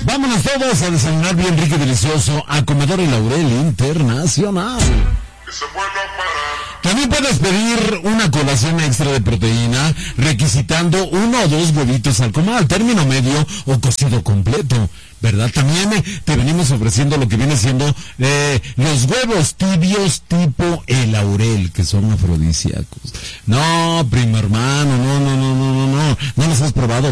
Vámonos todos a desayunar bien rico y delicioso a Comedor El Laurel Internacional. También puedes pedir una colación extra de proteína requisitando 1 o 2 huevitos al comal, término medio o cocido completo, ¿verdad? También te venimos ofreciendo lo que viene siendo los huevos tibios tipo El Laurel, que son afrodisíacos. No, primo hermano, no los has probado.